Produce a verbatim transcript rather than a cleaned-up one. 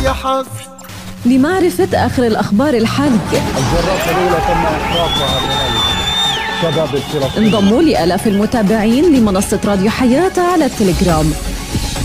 يا حظ. لمعرفة آخر الأخبار الحالية الجرات الأولى تم إحراقها من الشباب الفلسطيني. انضموا لآلاف المتابعين لمنصة راديو حياة على التليجرام.